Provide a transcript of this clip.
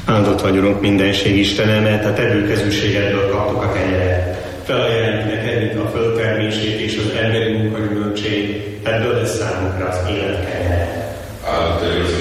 Áldott vagy, Urunk, mindenség Istene, mert a te bőkezűségedből kaptuk a kenyeret. Felajánljuk neked a földtermését és az emberi munkagyümölcsét, ebből lesz számunkra az élet kenyere. Áldott